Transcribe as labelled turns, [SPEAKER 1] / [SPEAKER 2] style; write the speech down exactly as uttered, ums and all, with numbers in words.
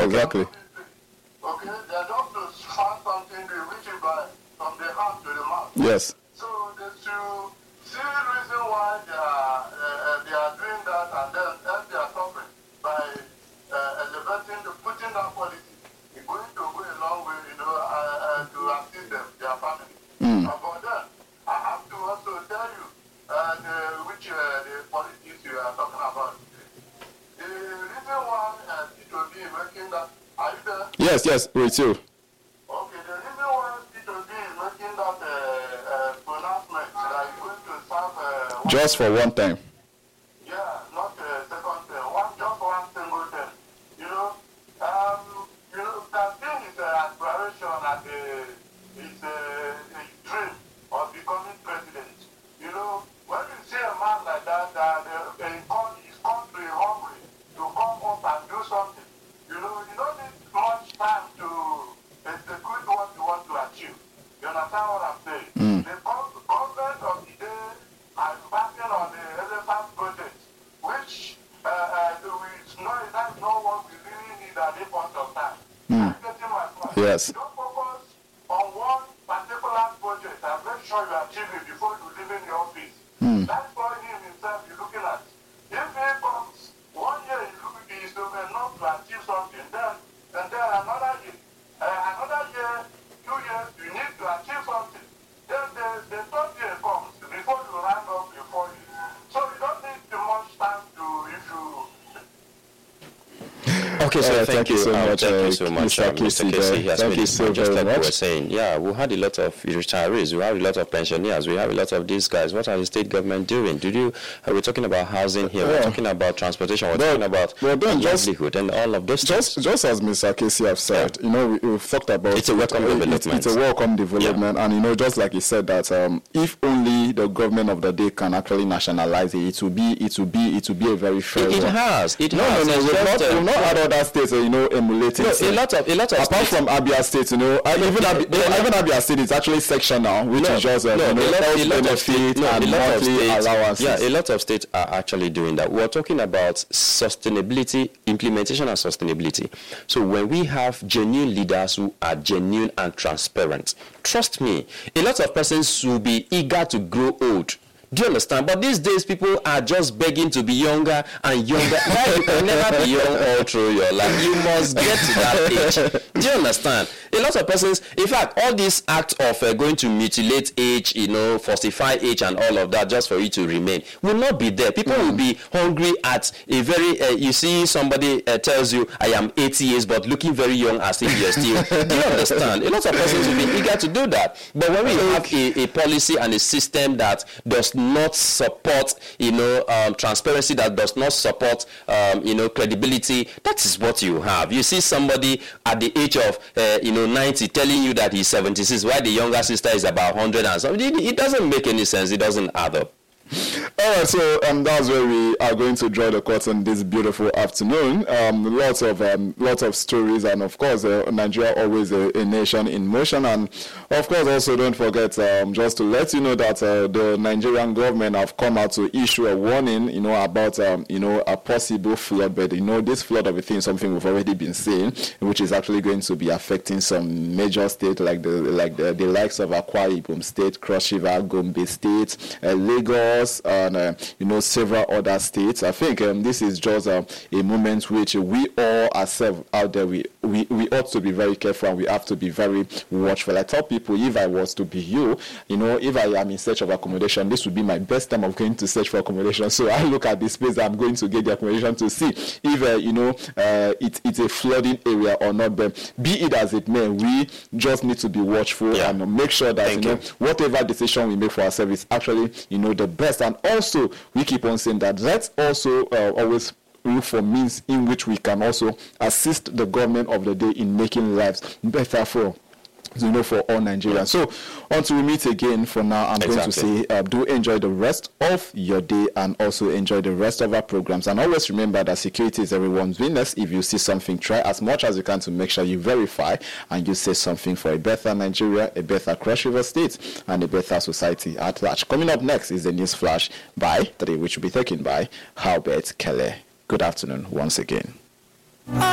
[SPEAKER 1] exactly.
[SPEAKER 2] Okay, they are just to find something to reach it by from the hand to the mouth.
[SPEAKER 1] Yes.
[SPEAKER 2] So they should see the reason why they are uh, they are doing that, and then if they are suffering by uh, elevating, the, putting that policy, it's going to go a long way, you know, uh, uh, to assist them, their family.
[SPEAKER 1] Mm.
[SPEAKER 2] Uh, but then I have to also tell you uh, the, which uh, the politics you are talking about. The reason why uh, it will be making that, are you there?
[SPEAKER 1] Yes, yes, with you.
[SPEAKER 2] Okay, the reason why P two B is making that uh, uh, pronouncement that is going to serve uh,
[SPEAKER 1] Just for one time.
[SPEAKER 2] yeah, not a second term, one just one single term. You know, um, you know, campaign is an aspiration and a, is a, a dream of becoming president. You know, when you see a man like that, that uh, uh, his country hungry to come up and do something, you know, you don't need much time to execute what you want to achieve. You understand what I'm saying?
[SPEAKER 1] Mm.
[SPEAKER 2] The gov- government of the day are embarking on the elephant project, which uh, uh, we know that is not what we really need at this point of time.
[SPEAKER 1] Mm.
[SPEAKER 2] Are you getting my point?
[SPEAKER 1] Yes.
[SPEAKER 2] Don't focus on one particular project and make sure you achieve it before you leave in the office.
[SPEAKER 1] Mm.
[SPEAKER 2] That's what him himself is looking at. If he comes one year, he look he is enough to achieve something, then and then another year, uh, another year, two years, you need to achieve something. Then the, the third year comes before you round up your four years. So you don't need too much time to if you.
[SPEAKER 3] Okay, so
[SPEAKER 1] Uh,
[SPEAKER 3] thank,
[SPEAKER 1] thank
[SPEAKER 3] you
[SPEAKER 1] you so
[SPEAKER 3] uh,
[SPEAKER 1] much,
[SPEAKER 3] thank
[SPEAKER 1] uh,
[SPEAKER 3] you so much,
[SPEAKER 1] Mister
[SPEAKER 3] uh, Mister
[SPEAKER 1] Casey
[SPEAKER 3] Casey.
[SPEAKER 1] there.
[SPEAKER 3] He has
[SPEAKER 1] Thank
[SPEAKER 3] made
[SPEAKER 1] you
[SPEAKER 3] his
[SPEAKER 1] so
[SPEAKER 3] point, just
[SPEAKER 1] very
[SPEAKER 3] like we
[SPEAKER 1] much.
[SPEAKER 3] were saying. Yeah, we had a lot of retirees, we have a lot of pensioners, we have a lot of these guys. What are the state government doing? Did you? Uh, we're talking about housing here.
[SPEAKER 1] Yeah.
[SPEAKER 3] We're talking about transportation. We're
[SPEAKER 1] Well,
[SPEAKER 3] talking about
[SPEAKER 1] well, then just-
[SPEAKER 3] livelihood and all of those
[SPEAKER 1] Just,
[SPEAKER 3] things.
[SPEAKER 1] just as Mister Casey have said, you know, we, we've talked about
[SPEAKER 3] It's a welcome
[SPEAKER 1] it,
[SPEAKER 3] development.
[SPEAKER 1] It's, it's a welcome development, and you know, just like he said that um, if only the government of the day can actually nationalize it, it will be, it will be, it will be a very fair
[SPEAKER 3] It, it
[SPEAKER 1] one.
[SPEAKER 3] has. It
[SPEAKER 1] No, no,
[SPEAKER 3] has.
[SPEAKER 1] no.
[SPEAKER 3] It's
[SPEAKER 1] We've
[SPEAKER 3] just,
[SPEAKER 1] not,
[SPEAKER 3] uh,
[SPEAKER 1] we've not had other states, uh, you know, emulating.
[SPEAKER 3] no,
[SPEAKER 1] it.
[SPEAKER 3] a lot of a lot of
[SPEAKER 1] Apart
[SPEAKER 3] states-
[SPEAKER 1] from Abia State, you know, uh, even Abia,
[SPEAKER 3] no, no,
[SPEAKER 1] even Abia State is actually sectional, which
[SPEAKER 3] No,
[SPEAKER 1] is just uh,
[SPEAKER 3] no,
[SPEAKER 1] you know,
[SPEAKER 3] a lot,
[SPEAKER 1] health
[SPEAKER 3] a lot of
[SPEAKER 1] benefit
[SPEAKER 3] states, no,
[SPEAKER 1] and
[SPEAKER 3] a lot of
[SPEAKER 1] monthly
[SPEAKER 3] states,
[SPEAKER 1] allowances.
[SPEAKER 3] yeah, a lot of states are actually doing that. We're talking about sustainability, implementation and sustainability. So when we have genuine leaders who are genuine and transparent, trust me, a lot of persons will be eager to grow old. Do you understand? But these days, people are just begging to be younger and younger. Why you can never be young all through your life? You must get to that age. Do you understand? A lot of persons, in fact, all this act of uh, going to mutilate age, you know, falsify age and all of that just for you to remain will not be there. People mm. will be hungry at a very, uh, you see somebody uh, tells you, I am eighty years, but looking very young as if you're still. Do you understand? A lot of persons will be eager to do that. But when we have a, a policy and a system that does not support, you know, um, transparency, that does not support, um, you know, credibility, that is what you have. You see somebody at the age of, uh, you know, ninety telling you that he's seventy-six, while the younger sister is about one hundred and something. It, it doesn't make any sense. It doesn't add up.
[SPEAKER 1] All right, so um, that's where we are going to draw the curtain this beautiful afternoon. Um, lots of um, lots of stories, and of course, uh, Nigeria always a, a nation in motion. And of course, also don't forget um, just to let you know that uh, the Nigerian government have come out to issue a warning, you know, about um, you know a possible flood. But you know, this flood of a thing, something we've already been seeing, which is actually going to be affecting some major states like the like the, the likes of Akwa Ibom State, Cross River, Gombe State, uh, Lagos. And uh, you know, several other states. I think um, this is just uh, a moment which we all ourselves out there, we, we we ought to be very careful, and we have to be very watchful. I tell people, if I was to be you, you know, if I am in search of accommodation, this would be my best time of going to search for accommodation. So I look at the space that I'm going to get the accommodation to see if uh, you know uh, it, it's a flooding area or not. But be it as it may, we just need to be watchful yeah. and make sure that
[SPEAKER 3] Thank
[SPEAKER 1] you know
[SPEAKER 3] you.
[SPEAKER 1] whatever decision we make for ourselves is actually you know the best. And also, we keep on saying that let's also uh, always look for means in which we can also assist the government of the day in making lives better for you know, for all Nigerians. So, until we meet again, for now, I'm exactly. going to say, uh, do enjoy the rest of your day and also enjoy the rest of our programs. And always remember that security is everyone's business. If you see something, try as much as you can to make sure you verify and you say something for a better Nigeria, a better Cross River State, and a better society at large. Coming up next is the news flash by three, which will be taken by Halbert Keller. Good afternoon once again.